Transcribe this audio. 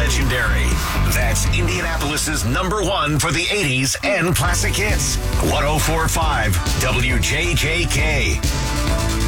legendary. That's Indianapolis's #1 for the 80s and classic hits. 104.5 WJJK.